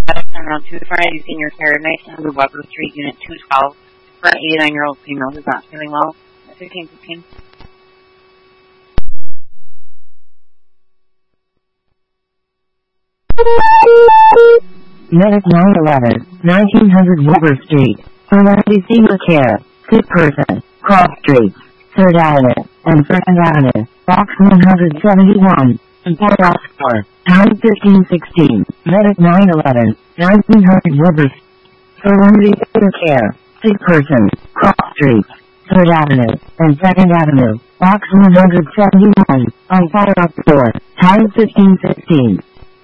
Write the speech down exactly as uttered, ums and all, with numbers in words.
Medics on round two Friday Senior Care Night under Weber Street, Unit two twelve, for an eighty-nine-year-old female who's not feeling well. fifteen fifteen. Medic nine eleven, nineteen hundred Weber Street, Variety Senior Care, sick person, cross streets, third Avenue, and second Avenue, box one seventy-one, Port Oxford, time fifteen sixteen, Medic nine eleven, nineteen hundred Weber Street, Variety Senior Care, sick person, cross streets, third Avenue, and second Avenue, box one seventy-one, on Fire Oxford, time fifteen sixteen.